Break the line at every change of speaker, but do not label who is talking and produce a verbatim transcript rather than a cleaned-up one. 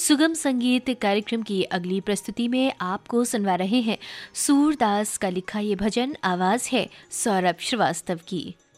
सुगम संगीत कार्यक्रम की अगली प्रस्तुति में आपको सुनवा रहे हैं सूरदास का लिखा ये भजन। आवाज है सौरभ श्रीवास्तव की।